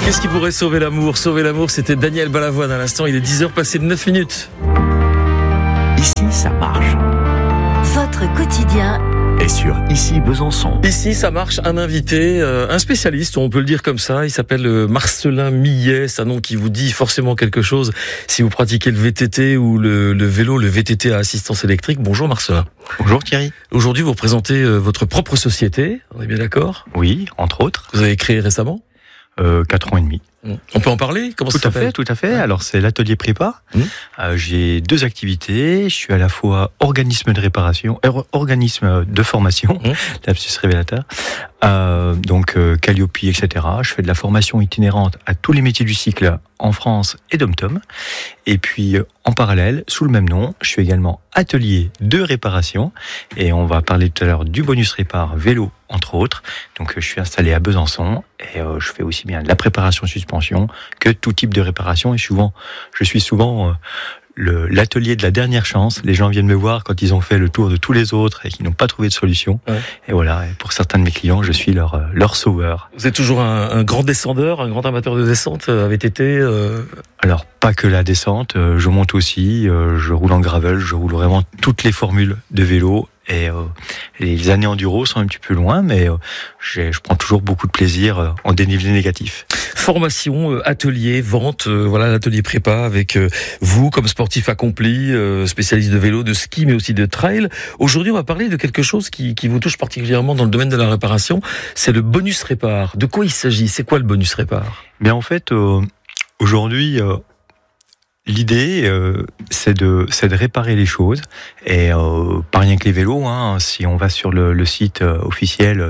Qu'est-ce qui pourrait sauver l'amour ? Sauver l'amour, c'était Daniel Balavoine à l'instant. Il est 10h passé de 9 minutes. Ici, ça marche. Votre quotidien Et sur Ici Besançon. Ici, ça marche. Un invité, un spécialiste, on peut le dire comme ça. Il s'appelle Marcelin Millet. C'est un nom qui vous dit forcément quelque chose si vous pratiquez le VTT ou le vélo, le VTT à assistance électrique. Bonjour Marcelin. Bonjour Thierry. Aujourd'hui, vous représentez votre propre société. On est bien d'accord ? Oui, entre autres. Vous avez créé récemment ? 4 ans et demi. On peut en parler ? Comment ça s'appelle ? Tout à fait. Alors c'est l'atelier prépa. J'ai 2 activités. Je suis à la fois organisme de réparation, organisme de formation, lapsus révélateur. Donc Calliope, etc. Je fais de la formation itinérante à tous les métiers du cycle en France et dom-tom. Et puis en parallèle, sous le même nom, je suis également atelier de réparation. Et on va parler tout à l'heure du bonus répar vélo, entre autres. Donc je suis installé à Besançon et je fais aussi bien de la préparation suspension que tout type de réparation. Et je suis souvent l'atelier de la dernière chance. Les gens viennent me voir quand ils ont fait le tour de tous les autres et qu'ils n'ont pas trouvé de solution. Ouais. Et voilà, et pour certains de mes clients, je suis leur sauveur. Vous êtes toujours un grand descendeur, un grand amateur de descente avec été Alors, pas que la descente, je monte aussi, je roule en gravel, je roule vraiment toutes les formules de vélo. Et les années enduro sont un petit peu loin, mais je prends toujours beaucoup de plaisir en dénivelé négatif. Formation, atelier, vente, voilà l'atelier prépa avec vous comme sportif accompli, spécialiste de vélo, de ski, mais aussi de trail. Aujourd'hui, on va parler de quelque chose qui vous touche particulièrement dans le domaine de la réparation. C'est le bonus répar. De quoi il s'agit ? C'est quoi le bonus répar ? Bien en fait, aujourd'hui. L'idée, c'est de réparer les choses, et pas rien que les vélos. Si on va sur le site officiel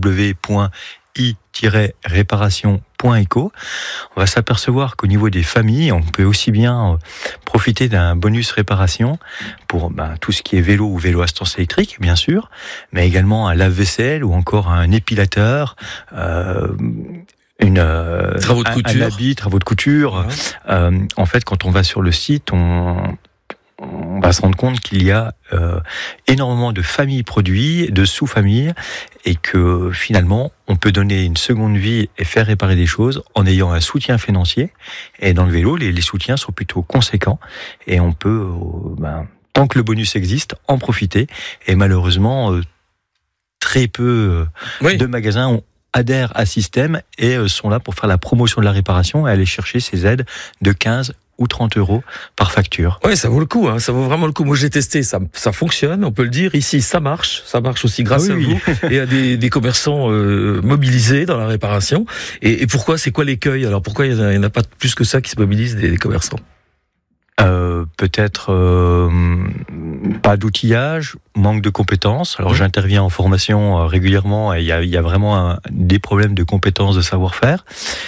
www.i-réparation.eco, on va s'apercevoir qu'au niveau des familles, on peut aussi bien profiter d'un bonus réparation pour tout ce qui est vélo ou vélo assistance électrique, bien sûr, mais également un lave-vaisselle ou encore un épilateur. Travaux de couture. Un habit, travaux de couture. Ouais. En fait, quand on va sur le site, on va se rendre compte qu'il y a énormément de familles produits, de sous-familles, et que finalement, on peut donner une seconde vie et faire réparer des choses en ayant un soutien financier. Et dans le vélo, les soutiens sont plutôt conséquents, et on peut, tant que le bonus existe, en profiter. Et malheureusement, très peu de magasins adhèrent à Système et sont là pour faire la promotion de la réparation et aller chercher ces aides de 15 ou 30 euros par facture. Oui, ça vaut le coup, ça vaut vraiment le coup. Moi, j'ai testé, ça fonctionne, on peut le dire. Ici, ça marche aussi grâce à vous et à des commerçants mobilisés dans la réparation. Et pourquoi ? C'est quoi l'écueil ? Alors, pourquoi il n'y en a pas plus que ça qui se mobilisent des commerçants ? Peut-être pas d'outillage, manque de compétences. Alors j'interviens en formation régulièrement et il y a vraiment des problèmes de compétences, de savoir-faire,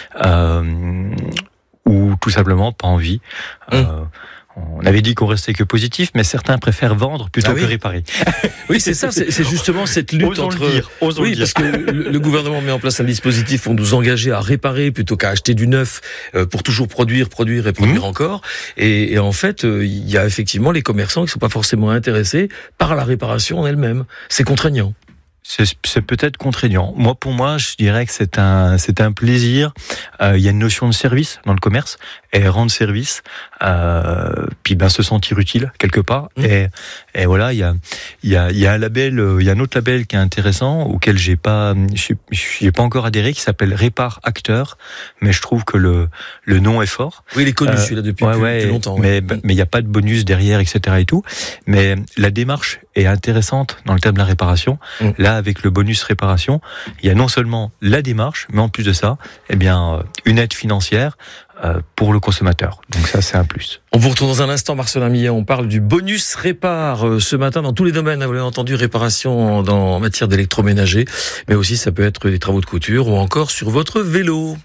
ou tout simplement pas envie. On avait dit qu'on restait que positif, mais certains préfèrent vendre plutôt que réparer. Oui, c'est ça, c'est justement cette lutte Osons le dire. Parce que le gouvernement met en place un dispositif pour nous engager à réparer plutôt qu'à acheter du neuf, pour toujours produire et produire encore. Et en fait, il y a effectivement les commerçants qui sont pas forcément intéressés par la réparation en elle-même. C'est contraignant. C'est peut-être contraignant. Pour moi, je dirais que c'est un plaisir. Il y a une notion de service dans le commerce, et rendre service, puis se sentir utile quelque part. Et voilà, il y a un label, il y a un autre label qui est intéressant auquel j'ai pas encore adhéré, qui s'appelle Répar Acteur, mais je trouve que le nom est fort. Oui, il est connu celui-là depuis plus longtemps. Mais il y a pas de bonus derrière, etc. et tout. Mais la démarche est intéressante dans le thème de la réparation. Là, avec le bonus réparation, il y a non seulement la démarche, mais en plus de ça, une aide financière pour le consommateur. Donc ça, c'est un plus. On vous retrouve dans un instant, Marcelin Millet. On parle du bonus répar ce matin dans tous les domaines. Vous l'avez entendu, réparation en matière d'électroménager, mais aussi ça peut être des travaux de couture ou encore sur votre vélo.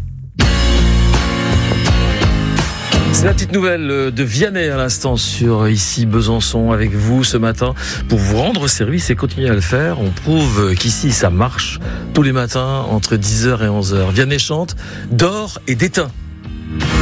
C'est la petite nouvelle de Vianney à l'instant sur Ici Besançon avec vous ce matin pour vous rendre service et continuer à le faire. On prouve qu'ici ça marche tous les matins entre 10h et 11h. Vianney chante, dort et déteint.